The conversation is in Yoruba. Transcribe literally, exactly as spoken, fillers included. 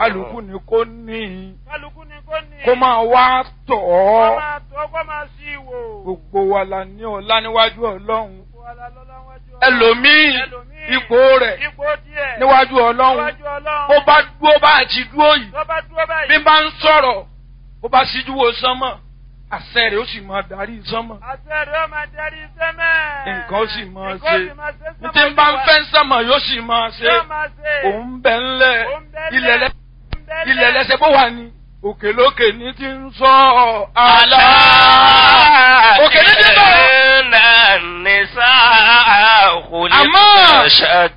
kálukú ni kò ní. kálukú ni kò ní. kó máa wá tọ̀ ọ́. kó máa tọ́ kó máa sí ìwò. gbogbo wa la ní ọlá níwájú ọlọ́run. gbogbo wa la lọ́lá níwájú ọlọ́run. ẹlòmíì ipò rẹ̀ ipò díẹ̀ níwájú ọlọ́run. níwájú ọlọ́run. bó bá dúró bá àti dúró yìí. tó bá dúró báyìí. bí bá ń sọ̀rọ̀ bó bá síjú wo sánmọ̀ àṣẹ rẹ̀ ó sì máa darí sánmọ̀. àṣẹ rẹ̀ ó máa darí sánmọ̀. nǹkan ó sì máa nǹkan ó ṣe. sì máa ṣe sánmọ̀. tí ń bá ń fẹ́ sánmọ̀ yóò sì máa ṣe. yóò máa ṣe. òun bẹ̀ ńlẹ̀ òun bẹ̀ ńlẹ̀. ilẹ̀ lẹ́ òun bẹ̀ ńlẹ̀. ilẹ̀ lẹ́sẹ̀ bó wà ní. òkè lókè ní ti ń sọ àlá. òkè ní ti bọ̀. Inna an-nisaa khuliqna àmọ́